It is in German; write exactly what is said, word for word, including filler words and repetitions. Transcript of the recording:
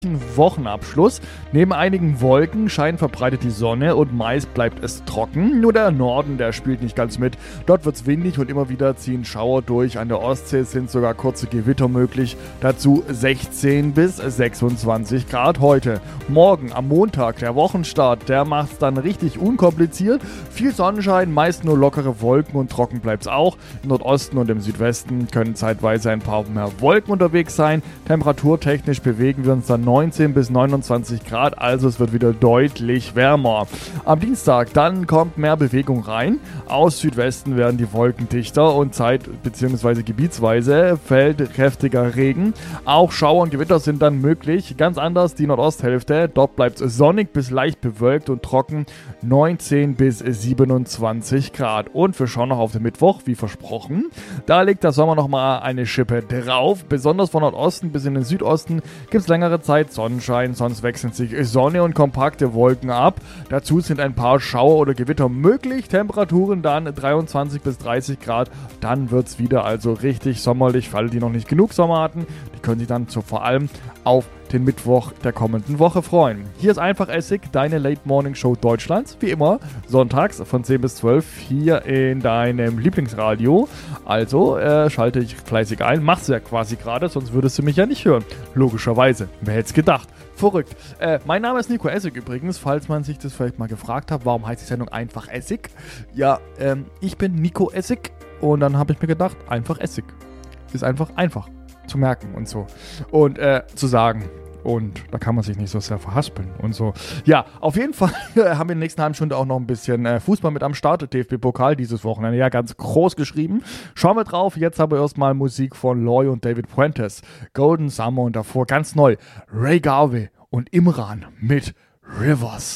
Wochenabschluss. Neben einigen Wolken scheint verbreitet die Sonne und meist bleibt es trocken. Nur der Norden, der spielt nicht ganz mit. Dort wird es windig und immer wieder ziehen Schauer durch. An der Ostsee sind sogar kurze Gewitter möglich. Dazu sechzehn bis sechsundzwanzig Grad heute. Morgen am Montag, der Wochenstart, der macht es dann richtig unkompliziert. Viel Sonnenschein, meist nur lockere Wolken und trocken bleibt es auch. Im Nordosten und im Südwesten können zeitweise ein paar mehr Wolken unterwegs sein. Temperaturtechnisch bewegen wir uns dann neunzehn bis neunundzwanzig Grad, also es wird wieder deutlich wärmer. Am Dienstag, dann kommt mehr Bewegung rein. Aus Südwesten werden die Wolken dichter und zeit- bzw. gebietsweise fällt kräftiger Regen. Auch Schauer und Gewitter sind dann möglich. Ganz anders die Nordosthälfte. Dort bleibt es sonnig bis leicht bewölkt und trocken. neunzehn bis siebenundzwanzig Grad. Und wir schauen noch auf den Mittwoch, wie versprochen. Da legt der Sommer nochmal eine Schippe drauf. Besonders von Nordosten bis in den Südosten gibt es längere Zeit Sonnenschein, sonst wechseln sich Sonne und kompakte Wolken ab. Dazu sind ein paar Schauer oder Gewitter möglich. Temperaturen dann dreiundzwanzig bis dreißig Grad. Dann wird es wieder also richtig sommerlich. Für alle, die noch nicht genug Sommer hatten, die können sich dann so vor allem auf den Mittwoch der kommenden Woche freuen. Hier ist Einfach Essig, deine Late Morning Show Deutschlands. Wie immer, sonntags von zehn bis zwölf hier in deinem Lieblingsradio. Also äh, schalte ich fleißig ein. Machst du ja quasi gerade, sonst würdest du mich ja nicht hören. Logischerweise. Wer hätte es gedacht? Verrückt. Äh, mein Name ist Nico Essig übrigens, falls man sich das vielleicht mal gefragt hat, warum heißt die Sendung Einfach Essig? Ja, ähm, ich bin Nico Essig und dann habe ich mir gedacht, einfach Essig. Ist einfach einfach zu merken und so. Und äh, zu sagen. Und da kann man sich nicht so sehr verhaspeln und so. Ja, auf jeden Fall haben wir in der nächsten halben Stunde auch noch ein bisschen äh, Fußball mit am Start. D F B-Pokal dieses Wochenende. Ja, ganz groß geschrieben. Schauen wir drauf. Jetzt haben wir erstmal Musik von Loy und David Puentes. Golden Summer und davor ganz neu Ray Garvey und Imran mit Rivers.